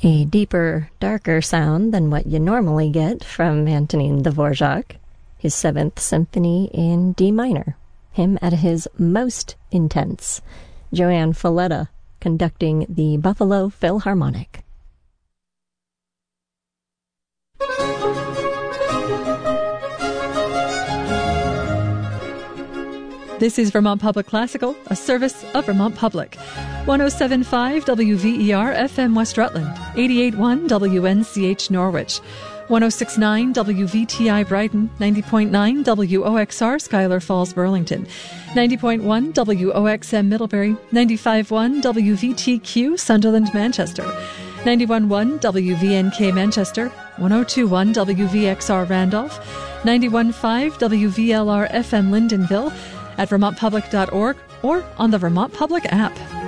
A deeper, darker sound than what you normally get from Antonin Dvorak, his 7th Symphony in D minor, him at his most intense. Joanne Falletta conducting the Buffalo Philharmonic. This is Vermont Public Classical, a service of Vermont Public. 107.5 WVER FM West Rutland, 88.1 WNCH Norwich, 106.9 WVTI Brighton, 90.9 WOXR Schuyler Falls Burlington, 90.1 WOXM Middlebury, 95.1 WVTQ Sunderland Manchester, 91.1 WVNK Manchester, 102.1 WVXR Randolph, 91.5 WVLR FM Lyndonville, at vermontpublic.org or on the Vermont Public app.